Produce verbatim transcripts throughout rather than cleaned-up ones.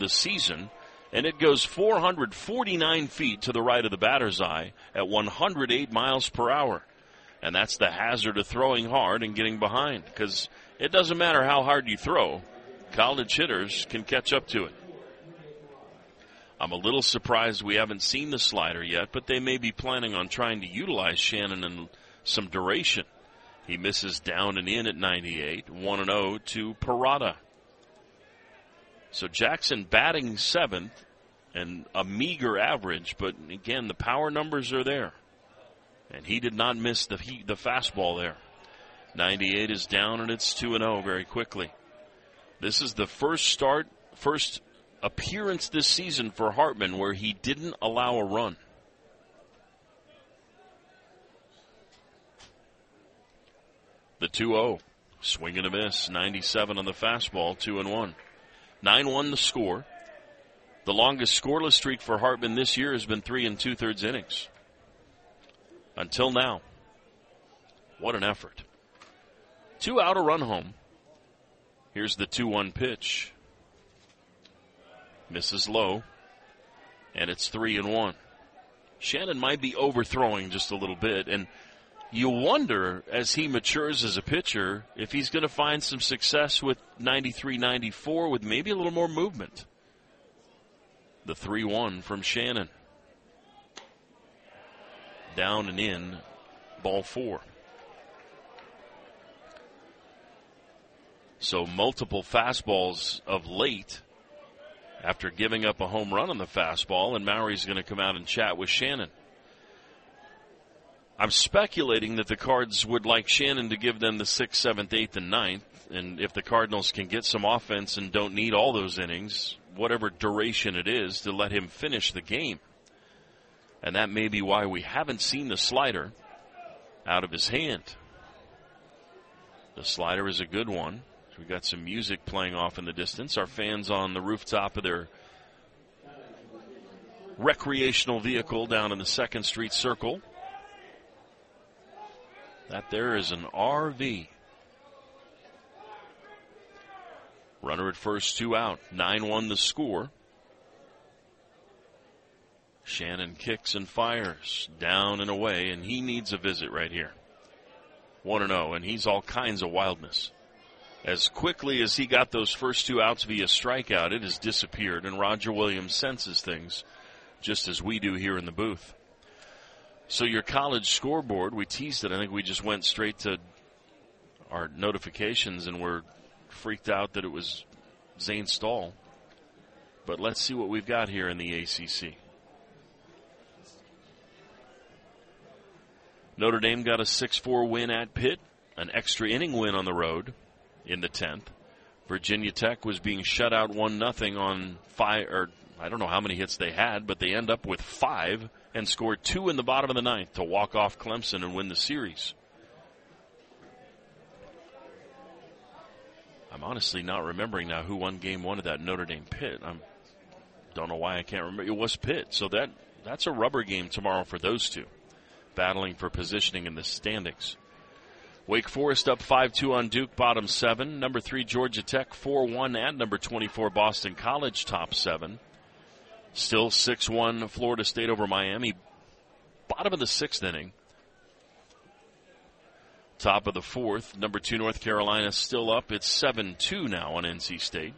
the season, and it goes four hundred forty-nine feet to the right of the batter's eye at one hundred eight miles per hour. And that's the hazard of throwing hard and getting behind, because it doesn't matter how hard you throw, college hitters can catch up to it. I'm a little surprised we haven't seen the slider yet, but they may be planning on trying to utilize Shannon in some duration. He misses down and in at ninety-eight, one and oh to Parada. So Jackson batting seventh and a meager average, but again, the power numbers are there. And he did not miss the heat, the fastball there. ninety-eight is down, and it's two and oh very quickly. This is the first start, first appearance this season for Hartman where he didn't allow a run. The two oh, swing and a miss, ninety-seven on the fastball, two and one. nine one the score. The longest scoreless streak for Hartman this year has been three and two-thirds innings. Until now. What an effort. Two out, a run home. Here's the two one pitch. Misses low. And it's three and one. Shannon might be overthrowing just a little bit, and you wonder, as he matures as a pitcher, if he's going to find some success with ninety-three ninety-four with maybe a little more movement. The three one from Shannon. Down and in, ball four. So multiple fastballs of late after giving up a home run on the fastball, and Maury's going to come out and chat with Shannon. I'm speculating that the Cards would like Shannon to give them the sixth, seventh, eighth, and ninth, and if the Cardinals can get some offense and don't need all those innings, whatever duration it is, to let him finish the game. And that may be why we haven't seen the slider out of his hand. The slider is a good one. We've got some music playing off in the distance. Our fans on the rooftop of their recreational vehicle down in the Second Street Circle. That there is an R V. Runner at first, two out. nine one the score. Shannon kicks and fires. Down and away, and he needs a visit right here. one and oh, and he's all kinds of wildness. As quickly as he got those first two outs via strikeout, it has disappeared, and Roger Williams senses things just as we do here in the booth. So your college scoreboard, we teased it. I think we just went straight to our notifications and we're freaked out that it was Zane Stahl. But let's see what we've got here in the A C C. Notre Dame got a six four win at Pitt, an extra inning win on the road in the tenth. Virginia Tech was being shut out one nothing on five, or I don't know how many hits they had, but they end up with five and scored two in the bottom of the ninth to walk off Clemson and win the series. I'm honestly not remembering now who won game one of that Notre Dame Pitt. I don't know why I can't remember. It was Pitt, so that that's a rubber game tomorrow for those two, battling for positioning in the standings. Wake Forest up five two on Duke, bottom seven. Number three, Georgia Tech, four one at number twenty-four, Boston College, top seven. Still six one, Florida State over Miami, bottom of the sixth inning. Top of the fourth, number two, North Carolina, still up. It's seven two now on N C State.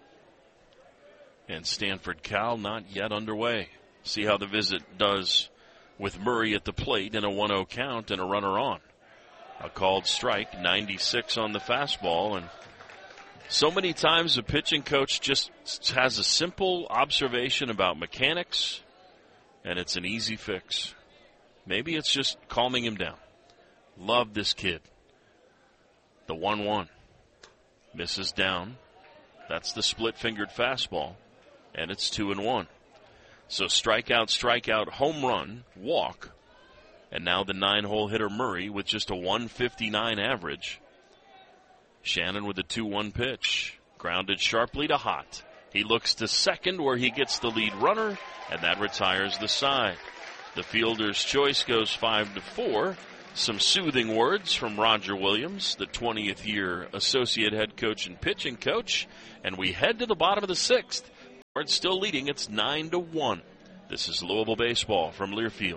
And Stanford Cal not yet underway. See how the visit does with Murray at the plate in a one oh count and a runner on. A called strike, ninety-six on the fastball, and so many times a pitching coach just has a simple observation about mechanics, and it's an easy fix. Maybe it's just calming him down. Love this kid. The one one. Misses down. That's the split-fingered fastball, and it's two and one. So strikeout, strikeout, home run, walk. And now the nine-hole hitter Murray with just a one fifty-nine average. Shannon with a two one pitch. Grounded sharply to Hott. He looks to second where he gets the lead runner, and that retires the side. The fielder's choice goes five to four. Some soothing words from Roger Williams, the twentieth year associate head coach and pitching coach. And we head to the bottom of the sixth. It's still leading. It's nine to one. This is Louisville baseball from Learfield.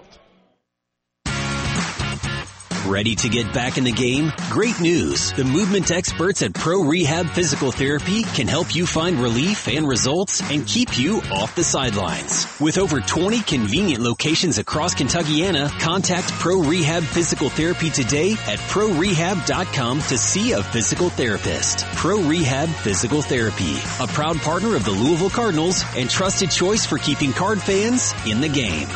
Ready to get back in the game? Great news. The movement experts at Pro Rehab Physical Therapy can help you find relief and results and keep you off the sidelines. With over twenty convenient locations across Kentuckiana, contact Pro Rehab Physical Therapy today at pro rehab dot com to see a physical therapist. Pro Rehab Physical Therapy, a proud partner of the Louisville Cardinals and trusted choice for keeping Card fans in the game.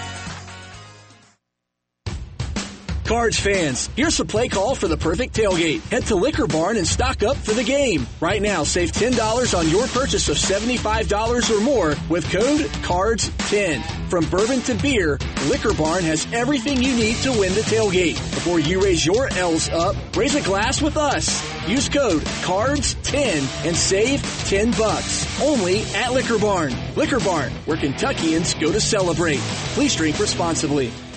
Cards fans, here's the play call for the perfect tailgate. Head to Liquor Barn and stock up for the game. Right now, save ten dollars on your purchase of seventy-five dollars or more with code cards ten. From bourbon to beer, Liquor Barn has everything you need to win the tailgate. Before you raise your L's up, raise a glass with us. Use code cards ten and save ten bucks. Only at Liquor Barn. Liquor Barn, where Kentuckians go to celebrate. Please drink responsibly.